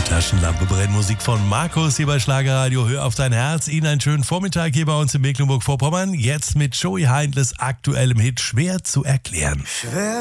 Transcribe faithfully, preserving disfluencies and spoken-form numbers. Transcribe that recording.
Taschenlampe brennt. Musik von Markus hier bei Schlagerradio. Hör auf dein Herz. Ihnen einen schönen Vormittag hier bei uns in Mecklenburg-Vorpommern. Jetzt mit Joey Heindles aktuellem Hit Schwer zu erklären. Schwer